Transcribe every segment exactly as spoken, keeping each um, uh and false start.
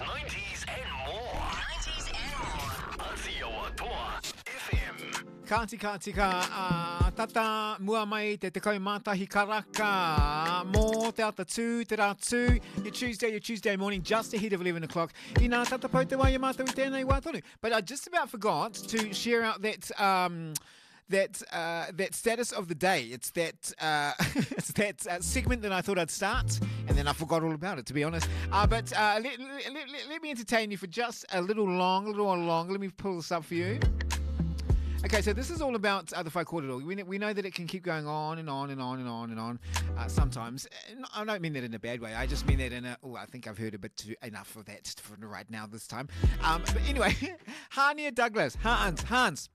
nineties and more. nineties and more. Aotearoa Toa F M. Ka tika tika uh, tata mua mai te te kaumatahi karaka mō te ata tū, te rā tū, your Tuesday, your Tuesday morning, just ahead of eleven o'clock. I nā tata pau te wā i mātou i tēnei wā tonu. But I just about forgot to share out that... Um, That uh, that status of the day. It's that uh, it's that uh, segment that I thought I'd start, and then I forgot all about it, to be honest. Uh, but uh, let, let, let, let me entertain you for just a little long, a little while longer. Let me pull this up for you. Okay, so this is all about uh, the whai kōrero. We, we know that it can keep going on and on and on and on and on uh, sometimes. I don't mean that in a bad way. I just mean that in a, oh, I think I've heard a bit too, enough of that for right now this time. Um, but anyway, Hania Douglas, Hans, Hans.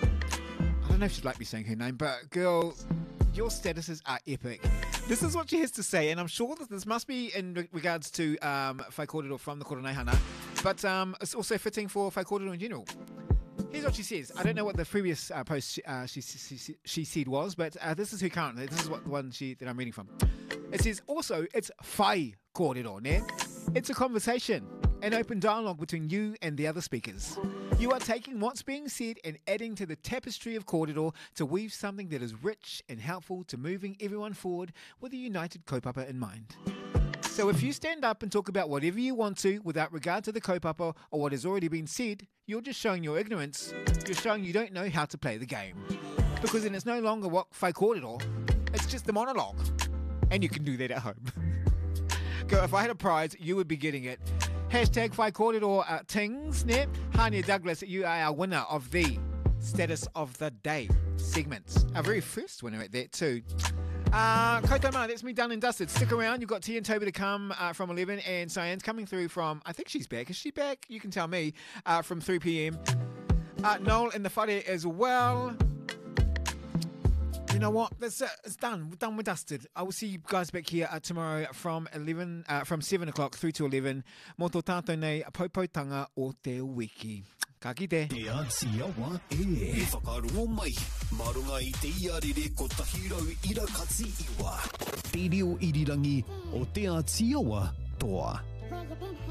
I don't know if she'd like me saying her name, but girl, your statuses are epic. This is what she has to say, and I'm sure that this must be in re- regards to um, whai kōrero from the Koroneihana, but um, it's also fitting for whai kōrero in general. Here's what she says. I don't know what the previous uh, post she, uh, she, she, she said was, but uh, this is her current. This is what the one she, that I'm reading from. It says, also, it's whai kōrero, ne? It's a conversation, an open dialogue between you and the other speakers. You are taking what's being said and adding to the tapestry of kōrero to weave something that is rich and helpful to moving everyone forward with a united kaupapa in mind. So if you stand up and talk about whatever you want to without regard to the kaupapa or what has already been said, you're just showing your ignorance. You're showing you don't know how to play the game. Because then it's no longer what whai kōrero, it's just the monologue. And you can do that at home. Go, if I had a prize, you would be getting it. Hashtag whai kōrero uh, tings, ne? Hania Douglas, you are our winner of the Status of the Day segment. Our very first winner at that too. Uh, Koutou mā, that's me done and dusted. Stick around, you've got T and Toby to come uh, from eleven, and Cyan's coming through from, I think she's back. Is she back? You can tell me, uh, from three p.m. Uh, Noel in the whare as well. You know what? That's it. It's done. We're done. We're dusted. I will see you guys back here uh, tomorrow from eleven, uh, from seven o'clock through to eleven. Mō tō tātou nei paupautanga o te wiki. Ka kite. Te Aotearoa e. E whakarongo mai. Marunga i te iarere ko tahirau ira katsi iwa. Te reo irirangi o te Aotearoa toa.